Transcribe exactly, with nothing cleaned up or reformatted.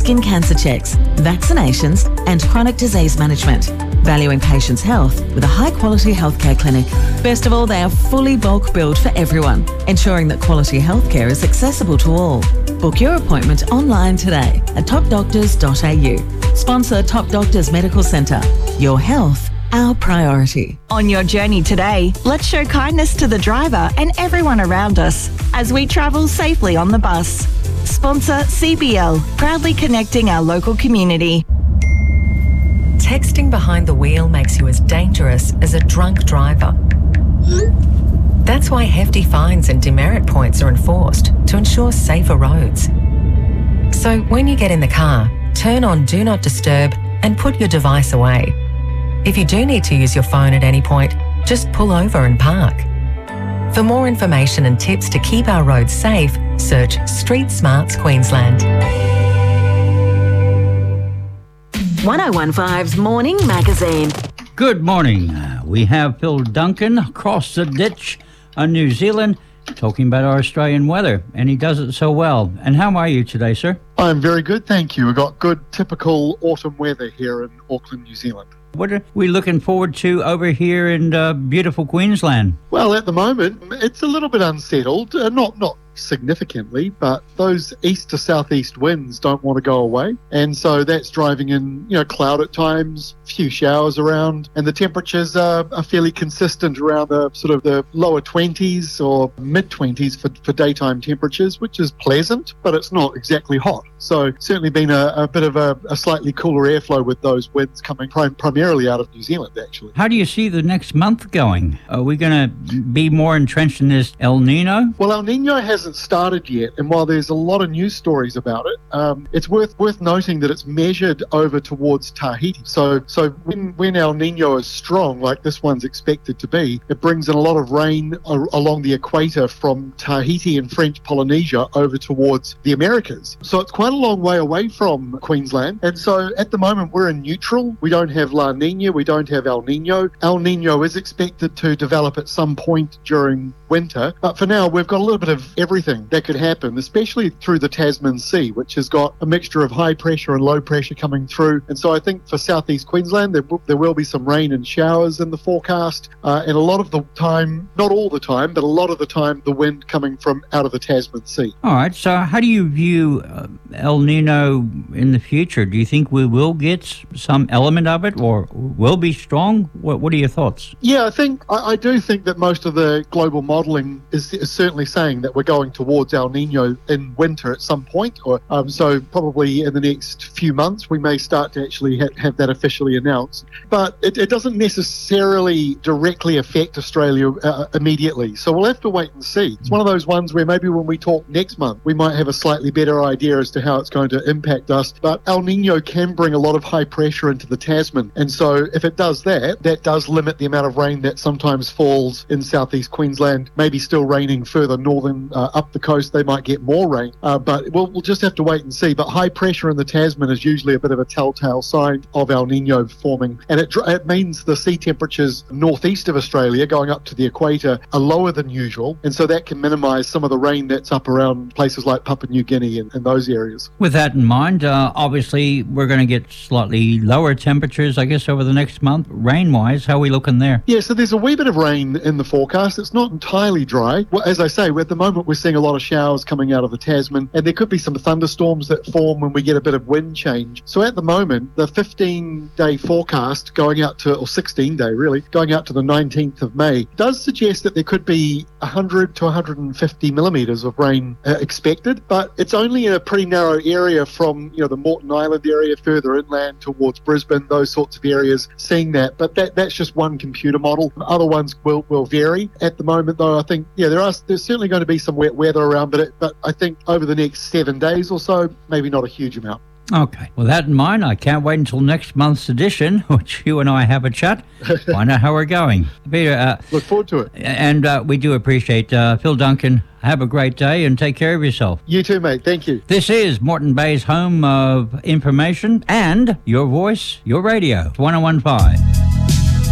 skin cancer checks, vaccinations and chronic disease management. Valuing patients' health with a high-quality healthcare clinic. Best of all, they are fully bulk billed for everyone, ensuring that quality healthcare is accessible to all. Book your appointment online today at top doctors dot a u. Sponsor Top Doctors Medical Centre. Your health, our priority. On your journey today, let's show kindness to the driver and everyone around us as we travel safely on the bus. Sponsor C B L, proudly connecting our local community. Texting behind the wheel makes you as dangerous as a drunk driver. That's why hefty fines and demerit points are enforced to ensure safer roads. So when you get in the car, turn on Do Not Disturb and put your device away. If you do need to use your phone at any point, just pull over and park. For more information and tips to keep our roads safe, search Street Smarts Queensland. ten fifteens Morning Magazine. Good morning. Uh, we have Phil Duncan across the ditch on New Zealand talking about our Australian weather, and he does it so well. And how are you today, sir? I'm very good, thank you. We've got good typical autumn weather here in Auckland, New Zealand. What are we looking forward to over here in uh, beautiful Queensland? Well, at the moment, it's a little bit unsettled. Uh, not not significantly, but those east to southeast winds don't want to go away. And so that's driving in, you know, cloud at times, few showers around, and the temperatures are, are fairly consistent around the sort of the lower twenties or mid twenties for, for daytime temperatures, which is pleasant, but it's not exactly hot. So certainly been a, a bit of a, a slightly cooler airflow with those winds coming prim- primarily out of New Zealand, actually. How do you see the next month going? Are we going to be more entrenched in this El Nino? Well, El Nino hasn't started yet, and while there's a lot of news stories about it, um, it's worth worth noting that it's measured over towards Tahiti. So so when, when El Nino is strong, like this one's expected to be, it brings in a lot of rain a- along the equator from Tahiti and French Polynesia over towards the Americas. So it's quite a long way away from Queensland, and so at the moment we're in neutral. We don't have La Nina, we don't have El Nino. El Nino is expected to develop at some point during winter, but for now we've got a little bit of everything that could happen, especially through the Tasman Sea, which has got a mixture of high pressure and low pressure coming through. And so I think for southeast Queensland there, w- there will be some rain and showers in the forecast, uh, and a lot of the time, not all the time, but a lot of the time, the wind coming from out of the Tasman Sea. All right, so how do you view uh, El Nino in the future? Do you think we will get some element of it, or will be strong? What, what are your thoughts? Yeah, I think I, I do think that most of the global modelling is, is certainly saying that we're going towards El Nino in winter at some point, or um, so probably in the next few months we may start to actually ha- have that officially announced. But it, it doesn't necessarily directly affect Australia uh, immediately, so we'll have to wait and see. It's one of those ones where maybe when we talk next month we might have a slightly better idea as to how it's going to impact us. But El Nino can bring a lot of high pressure into the Tasman, and so if it does that, that does limit the amount of rain that sometimes falls in southeast Queensland. Maybe still raining further northern uh, up the coast, they might get more rain, uh, but we'll, we'll just have to wait and see. But high pressure in the Tasman is usually a bit of a telltale sign of El Nino forming, and it, it means the sea temperatures northeast of Australia going up to the equator are lower than usual, and so that can minimise some of the rain that's up around places like Papua New Guinea and, and those areas. With that in mind, uh, obviously we're going to get slightly lower temperatures, I guess, over the next month. Rain-wise, how are we looking there? Yeah, so there's a wee bit of rain in the forecast. It's not entirely dry. Well, as I say, at the moment we're seeing a lot of showers coming out of the Tasman, and there could be some thunderstorms that form when we get a bit of wind change. So at the moment, the fifteen-day forecast going out to, or sixteen-day really, going out to the nineteenth of May, does suggest that there could be one hundred to one hundred fifty millimetres of rain uh, expected, but it's only in a pretty narrow area from, you know, the Moreton Island area further inland towards Brisbane, those sorts of areas, seeing that. But that that's just one computer model. Other ones will, will vary. At the moment, though, I think, yeah, there are there's certainly going to be some wet weather around, but it, but I think over the next seven days or so, maybe not a huge amount. Okay. Well, that in mind, I can't wait until next month's edition, which you and I have a chat, find out how we're going. Peter, uh, look forward to it. And uh, we do appreciate uh, Phil Duncan. Have a great day and take care of yourself. You too, mate. Thank you. This is Moreton Bay's home of information and your voice, your radio. ten fifteen.